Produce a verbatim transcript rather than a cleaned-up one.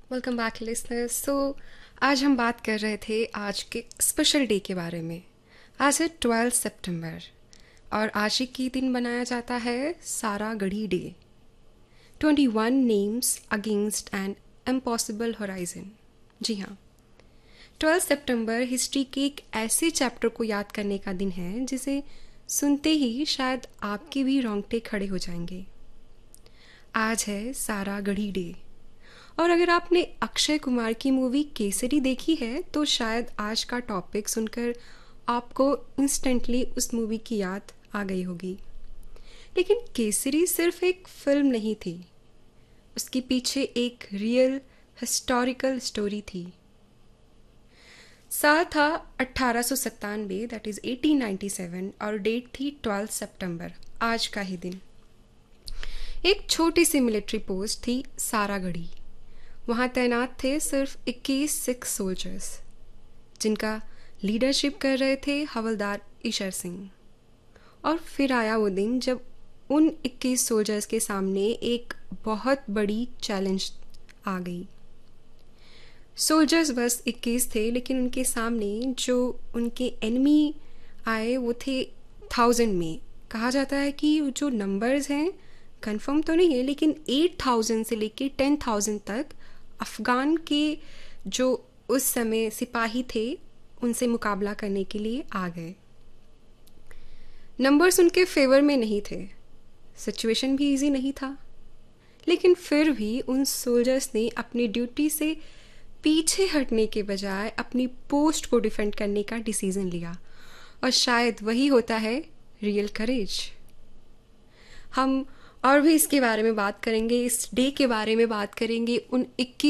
Welcome back listeners. सो आज हम बात कर रहे थे आज के स्पेशल डे के बारे में। आज है ट्वेल्थ सितंबर और आज ही के दिन मनाया जाता है सारा गढ़ी day. Twenty one names against an impossible horizon. जी हाँ, ट्वेल्थ सितंबर हिस्ट्री के एक ऐसे चैप्टर को याद करने का दिन है जिसे सुनते ही शायद आपके भी रोंगटे खड़े हो जाएंगे। आज है सारा गढ़ी डे। और अगर आपने अक्षय कुमार की मूवी केसरी देखी है तो शायद आज का टॉपिक सुनकर आपको इंस्टेंटली उस मूवी की याद आ गई होगी। लेकिन केसरी सिर्फ एक फिल्म नहीं थी, उसके पीछे एक रियल हिस्टोरिकल स्टोरी थी। साल था अट्ठारह सौ सत्तानवे, that is eighteen ninety seven, और डेट थी ट्वेल्थ सितंबर, आज का ही दिन। एक छोटी सी मिलिट्री पोस्ट थी सारागढ़ी। वहाँ तैनात थे सिर्फ इक्कीस सिख सोल्जर्स, जिनका लीडरशिप कर रहे थे हवलदार ईशर सिंह। और फिर आया वो दिन जब उन इक्कीस सोल्जर्स के सामने एक बहुत बड़ी चैलेंज आ गई। सोल्जर्स बस इक्कीस थे, लेकिन उनके सामने जो उनके एनिमी आए वो थे थाउजेंड में। कहा जाता है कि जो नंबर्स हैं कंफर्म तो नहीं है, लेकिन एट थाउजेंड से लेके टेन थाउजेंड तक अफ़गान के जो उस समय सिपाही थे उनसे मुकाबला करने के लिए आ गए। नंबर्स उनके फेवर में नहीं थे, सिचुएशन भी इजी नहीं था, लेकिन फिर भी उन सोल्जर्स ने अपनी ड्यूटी से पीछे हटने के बजाय अपनी पोस्ट को डिफेंड करने का डिसीजन लिया। और शायद वही होता है रियल करेज। हम और भी इसके बारे में बात करेंगे, इस डे के बारे में बात करेंगे, उन इक्कीस